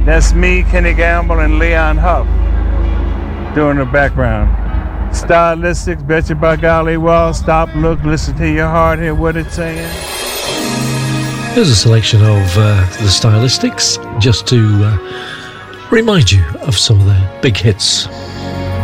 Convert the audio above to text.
That's me, Kenny Gamble, and Leon Huff doing the background. Stylistics, bet you by golly, well, stop, look, listen to your heart, hear what it's saying. There's a selection of the Stylistics, just to remind you of some of their big hits.